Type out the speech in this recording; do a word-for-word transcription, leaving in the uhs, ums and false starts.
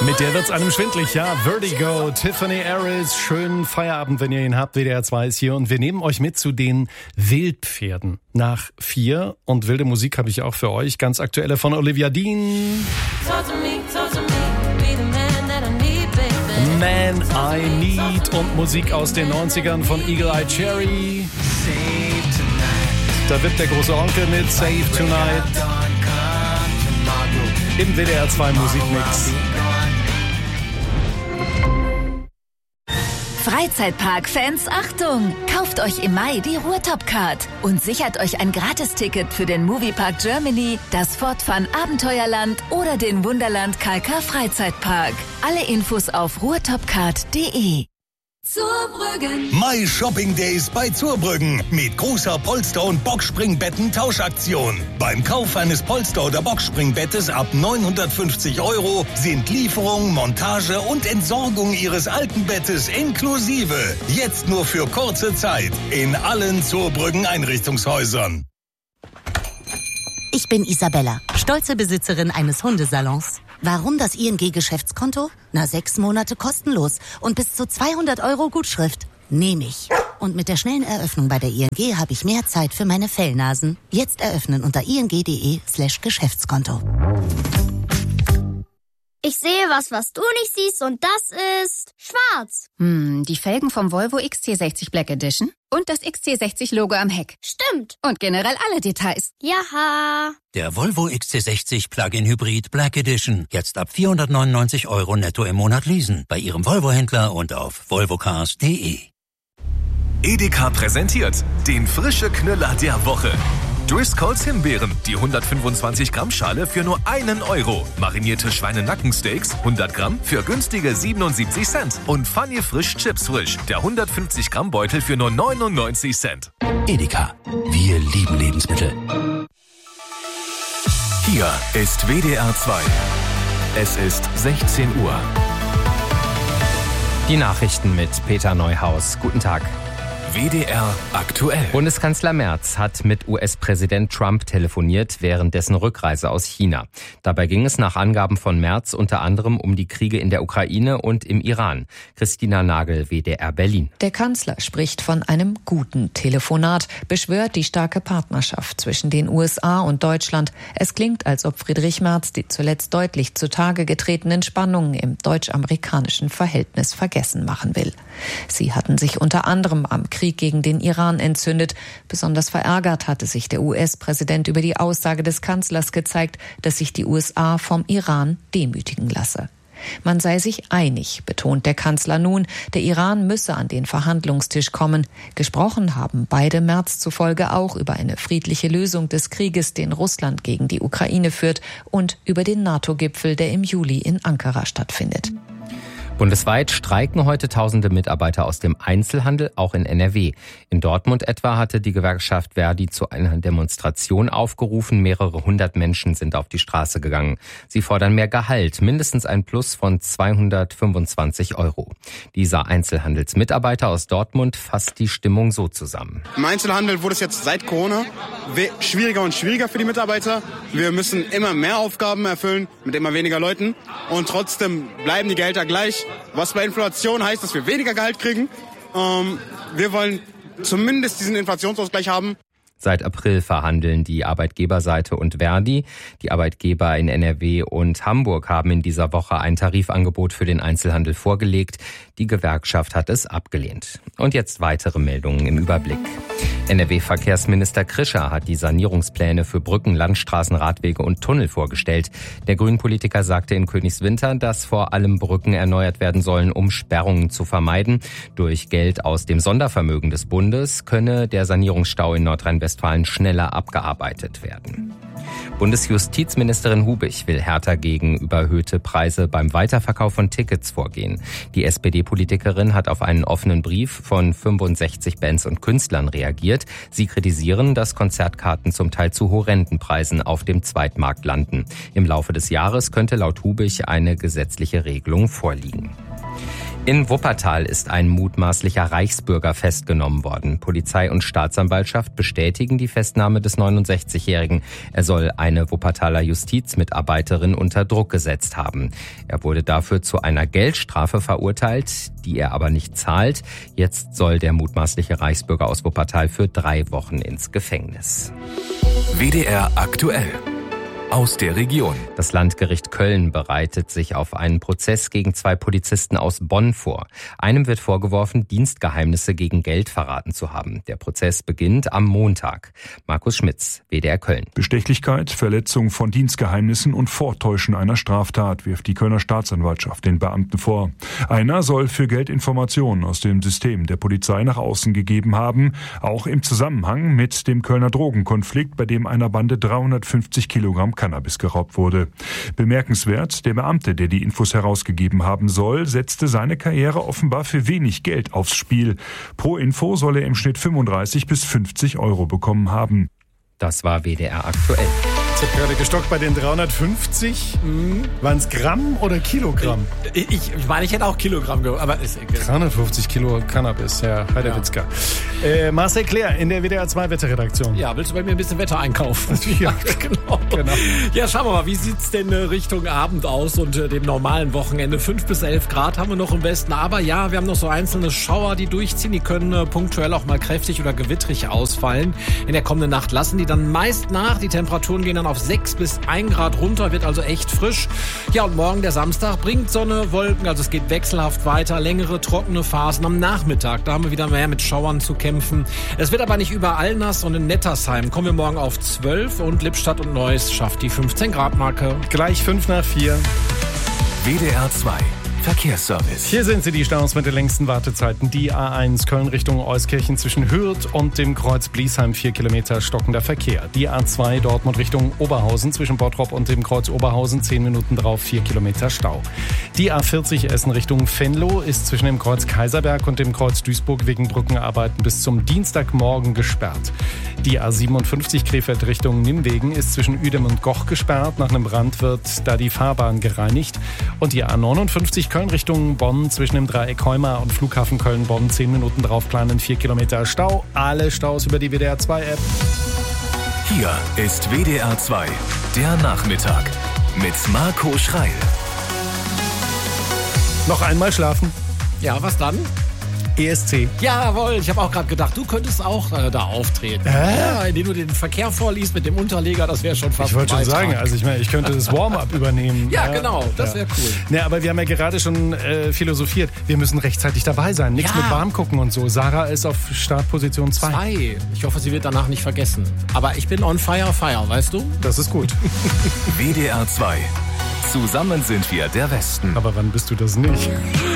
Mit der wird's einem schwindlig, ja. Vertigo, Tiffany Harris, schönen Feierabend, wenn ihr ihn habt. W D R zwei ist hier und wir nehmen euch mit zu den Wildpferden. Nach vier und wilde Musik habe ich auch für euch. Ganz aktuelle von Olivia Dean. Man I Need und Musik aus den neunzigern von Eagle Eye Cherry. Da wird der große Onkel mit Save Tonight im W D R zwei Musikmix. Freizeitpark-Fans, Achtung! Kauft euch im Mai die Ruhrtop-Card und sichert euch ein Gratisticket für den Moviepark Germany, das Fortfun Abenteuerland oder den Wunderland K K Freizeitpark. Alle Infos auf ruhrtopcard punkt de. Zurbrüggen. My Shopping Days bei Zurbrüggen mit großer Polster- und Boxspringbetten-Tauschaktion. Beim Kauf eines Polster- oder Boxspringbettes ab neunhundertfünfzig Euro sind Lieferung, Montage und Entsorgung Ihres alten Bettes inklusive. Jetzt nur für kurze Zeit in allen Zurbrüggen Einrichtungshäusern. Ich bin Isabella, stolze Besitzerin eines Hundesalons. Warum das I N G-Geschäftskonto? Na, sechs Monate kostenlos und bis zu zweihundert Euro Gutschrift. Nehme ich. Und mit der schnellen Eröffnung bei der I N G habe ich mehr Zeit für meine Fellnasen. Jetzt eröffnen unter ing.de slash Geschäftskonto. Ich sehe was, was du nicht siehst, und das ist schwarz. Hm, die Felgen vom Volvo X C sechzig Black Edition und das X C sechzig Logo am Heck. Stimmt. Und generell alle Details. Jaha. Der Volvo X C sechzig Plug-in Hybrid Black Edition. Jetzt ab vierhundertneunundneunzig Euro netto im Monat leasen. Bei Ihrem Volvo-Händler und auf volvocars punkt de. Edeka präsentiert den frische Knüller der Woche. Driscolls Himbeeren, die hundertfünfundzwanzig Gramm Schale für nur einen Euro. Marinierte Schweinenackensteaks, hundert Gramm für günstige siebenundsiebzig Cent. Und Funny Frisch Chips Frisch, der hundertfünfzig Gramm Beutel für nur neunundneunzig Cent. Edeka. Wir lieben Lebensmittel. Hier ist W D R zwei. Es ist sechzehn Uhr. Die Nachrichten mit Peter Neuhaus. Guten Tag. W D R aktuell. Bundeskanzler Merz hat mit U S-Präsident Trump telefoniert während dessen Rückreise aus China. Dabei ging es nach Angaben von Merz unter anderem um die Kriege in der Ukraine und im Iran. Christina Nagel, W D R Berlin. Der Kanzler spricht von einem guten Telefonat, beschwört die starke Partnerschaft zwischen den U S A und Deutschland. Es klingt, als ob Friedrich Merz die zuletzt deutlich zutage getretenen Spannungen im deutsch-amerikanischen Verhältnis vergessen machen will. Sie hatten sich unter anderem am Krieg gegen den Iran entzündet. Besonders verärgert hatte sich der U S-Präsident über die Aussage des Kanzlers gezeigt, dass sich die U S A vom Iran demütigen lasse. Man sei sich einig, betont der Kanzler nun, der Iran müsse an den Verhandlungstisch kommen. Gesprochen haben beide Merz zufolge auch über eine friedliche Lösung des Krieges, den Russland gegen die Ukraine führt, und über den NATO-Gipfel, der im Juli in Ankara stattfindet. Bundesweit streiken heute tausende Mitarbeiter aus dem Einzelhandel, auch in N R W. In Dortmund etwa hatte die Gewerkschaft Verdi zu einer Demonstration aufgerufen. Mehrere hundert Menschen sind auf die Straße gegangen. Sie fordern mehr Gehalt, mindestens ein Plus von zweihundertfünfundzwanzig Euro. Dieser Einzelhandelsmitarbeiter aus Dortmund fasst die Stimmung so zusammen. Im Einzelhandel wurde es jetzt seit Corona schwieriger und schwieriger für die Mitarbeiter. Wir müssen immer mehr Aufgaben erfüllen mit immer weniger Leuten und trotzdem bleiben die Gehälter gleich. Was bei Inflation heißt, dass wir weniger Gehalt kriegen. Ähm, wir wollen zumindest diesen Inflationsausgleich haben. Seit April verhandeln die Arbeitgeberseite und Verdi. Die Arbeitgeber in N R W und Hamburg haben in dieser Woche ein Tarifangebot für den Einzelhandel vorgelegt. Die Gewerkschaft hat es abgelehnt. Und jetzt weitere Meldungen im Überblick. N R W-Verkehrsminister Krischer hat die Sanierungspläne für Brücken, Landstraßen, Radwege und Tunnel vorgestellt. Der Grünen-Politiker sagte in Königswinter, dass vor allem Brücken erneuert werden sollen, um Sperrungen zu vermeiden. Durch Geld aus dem Sondervermögen des Bundes könne der Sanierungsstau in Nordrhein-Westfalen schneller abgearbeitet werden. Bundesjustizministerin Hubich will härter gegen überhöhte Preise beim Weiterverkauf von Tickets vorgehen. Die S P D-Politikerin hat auf einen offenen Brief von fünfundsechzig Bands und Künstlern reagiert. Sie kritisieren, dass Konzertkarten zum Teil zu horrenden Preisen auf dem Zweitmarkt landen. Im Laufe des Jahres könnte laut Hubich eine gesetzliche Regelung vorliegen. In Wuppertal ist ein mutmaßlicher Reichsbürger festgenommen worden. Polizei und Staatsanwaltschaft bestätigen die Festnahme des neunundsechzigjährigen. Er soll eine Wuppertaler Justizmitarbeiterin unter Druck gesetzt haben. Er wurde dafür zu einer Geldstrafe verurteilt, die er aber nicht zahlt. Jetzt soll der mutmaßliche Reichsbürger aus Wuppertal für drei Wochen ins Gefängnis. W D R aktuell. Aus der Region. Das Landgericht Köln bereitet sich auf einen Prozess gegen zwei Polizisten aus Bonn vor. Einem wird vorgeworfen, Dienstgeheimnisse gegen Geld verraten zu haben. Der Prozess beginnt am Montag. Markus Schmitz, W D R Köln. Bestechlichkeit, Verletzung von Dienstgeheimnissen und Vortäuschen einer Straftat wirft die Kölner Staatsanwaltschaft den Beamten vor. Einer soll für Geld Informationen aus dem System der Polizei nach außen gegeben haben, auch im Zusammenhang mit dem Kölner Drogenkonflikt, bei dem einer Bande dreihundertfünfzig Kilogramm Cannabis geraubt wurde. Bemerkenswert, der Beamte, der die Infos herausgegeben haben soll, setzte seine Karriere offenbar für wenig Geld aufs Spiel. Pro Info soll er im Schnitt fünfunddreißig bis fünfzig Euro bekommen haben. Das war W D R aktuell. Ich habe gerade gestockt bei den dreihundertfünfzig. Mhm. Waren es Gramm oder Kilogramm? Ich, ich, ich meine, ich hätte auch Kilogramm gehabt, aber ist egal. dreihundertfünfzig Kilo Cannabis, ja, Heidewitzka. Ja. Äh, Marcel Claire in der W D R zwei Wetterredaktion. Ja, willst du bei mir ein bisschen Wetter einkaufen? Ja, genau. genau. Ja, schauen wir mal, wie sieht's denn Richtung Abend aus und äh, dem normalen Wochenende? fünf bis elf Grad haben wir noch im Westen, aber ja, wir haben noch so einzelne Schauer, die durchziehen. Die können äh, punktuell auch mal kräftig oder gewittrig ausfallen. In der kommenden Nacht lassen die dann meist nach. Die Temperaturen gehen dann auf sechs bis ein Grad runter, wird also echt frisch. Ja, und morgen, der Samstag, bringt Sonne, Wolken, also es geht wechselhaft weiter, längere, trockene Phasen am Nachmittag. Da haben wir wieder mehr mit Schauern zu kämpfen. Es wird aber nicht überall nass und in Nettersheim kommen wir morgen auf zwölf und Lippstadt und Neuss schafft die fünfzehn Grad Marke. Gleich fünf nach vier. W D R zwei. Verkehrsservice. Hier sind sie, die Staus mit den längsten Wartezeiten. Die A eins Köln Richtung Euskirchen zwischen Hürth und dem Kreuz Bliesheim, vier Kilometer stockender Verkehr. Die A zwei Dortmund Richtung Oberhausen zwischen Bottrop und dem Kreuz Oberhausen, zehn Minuten drauf, vier Kilometer Stau. Die A vierzig Essen Richtung Venlo ist zwischen dem Kreuz Kaiserberg und dem Kreuz Duisburg wegen Brückenarbeiten bis zum Dienstagmorgen gesperrt. Die A siebenundfünfzig Krefeld Richtung Nimwegen ist zwischen Uedem und Goch gesperrt. Nach einem Brand wird da die Fahrbahn gereinigt. Und die A neunundfünfzig Köln Richtung Bonn zwischen dem Dreieck Heuma und Flughafen Köln-Bonn, zehn Minuten drauf planen, vier Kilometer Stau. Alle Staus über die W D R zwei App. Hier ist W D R zwei, der Nachmittag mit Marco Schreil. Noch einmal schlafen. Ja, was dann? E S C. Jawohl, ich habe auch gerade gedacht, du könntest auch äh, da auftreten. Äh? Ja, indem du den Verkehr vorliest mit dem Unterleger, das wäre schon fast Ich wollte schon sagen, also ich meine, ich könnte das Warm-up übernehmen. Ja, ja, genau, das wäre cool. Ne, aber wir haben ja gerade schon äh, philosophiert, wir müssen rechtzeitig dabei sein. Nichts ja. mit warm gucken und so. Sarah ist auf Startposition zwei. Zwei. Ich hoffe, sie wird danach nicht vergessen. Aber ich bin on fire, fire, weißt du? Das ist gut. W D R zwei. Zusammen sind wir der Westen. Aber wann bist du das nicht?